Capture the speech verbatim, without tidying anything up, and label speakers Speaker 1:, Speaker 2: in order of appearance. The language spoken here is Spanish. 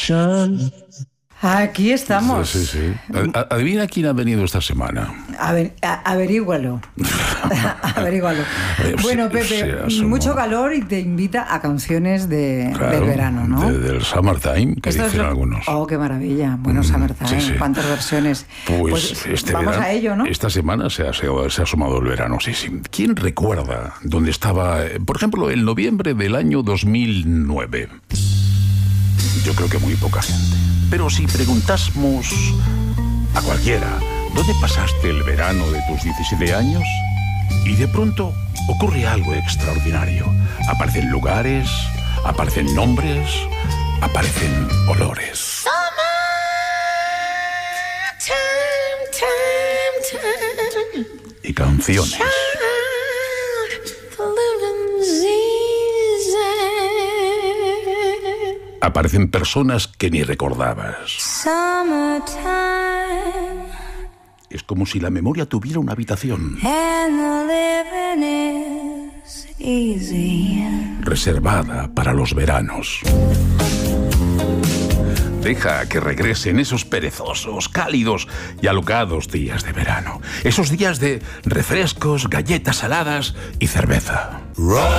Speaker 1: Aquí estamos.
Speaker 2: Sí, sí. Adivina quién ha venido esta semana.
Speaker 1: A ver, a, averígualo. Averígualo. Bueno, Pepe, sí, mucho calor y te invita a canciones de, claro, del verano, ¿no?
Speaker 2: De, del Summertime, que Esto dicen lo... algunos.
Speaker 1: Oh, qué maravilla. Bueno, Summertime, sí, sí. ¿Cuántas versiones?
Speaker 2: Pues,
Speaker 1: pues
Speaker 2: este
Speaker 1: vamos
Speaker 2: verano,
Speaker 1: a ello, ¿no?
Speaker 2: Esta semana se ha, se ha asomado el verano, sí, sí. ¿Quién recuerda dónde estaba, por ejemplo, el noviembre del año dos mil nueve? Yo creo que muy poca gente. Pero si preguntásemos a cualquiera, ¿dónde pasaste el verano de tus diecisiete años? Y de pronto ocurre algo extraordinario. Aparecen lugares, aparecen nombres, aparecen olores. Y canciones. Aparecen personas que ni recordabas. Es como si la memoria tuviera una habitación reservada para los veranos. Deja que regresen esos perezosos, cálidos y alocados días de verano. Esos días de refrescos, galletas saladas y cerveza.